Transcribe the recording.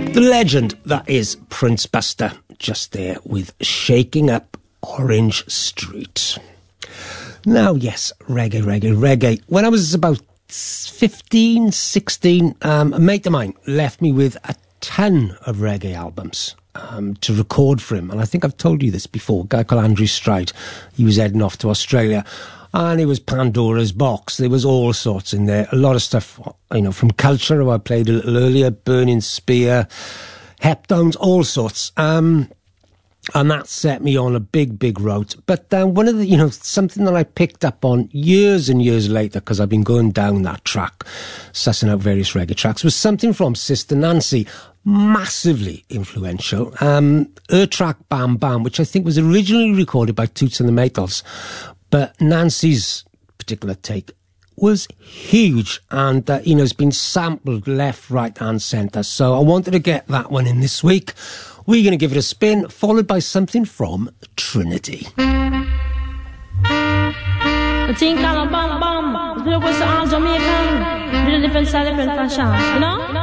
The legend that is Prince Buster, just there with Shaking Up Orange Street. Now, yes, reggae. When I was about 15, 16, a mate of mine left me with a ton of reggae albums to record for him. And I think I've told you this before. A guy called Andrew Stride. He was heading off to Australia. And it was Pandora's Box. There was all sorts in there. A lot of stuff, you know, from Culture, who I played a little earlier, Burning Spear, Heptones, all sorts. And that set me on a big road. But one of the, you know, something that I picked up on years and years later, because I've been going down that track, sussing out various reggae tracks, was something from Sister Nancy, massively influential. Her track Bam Bam, which I think was originally recorded by Toots and the Maytals, but Nancy's particular take was huge, and you know, it's been sampled left, right and centre. So I wanted to get that one in this week. We're going to give it a spin, followed by something from Trinity. The thing called Bam Bam, it was all Jamaican, really different style, different fashion, you know?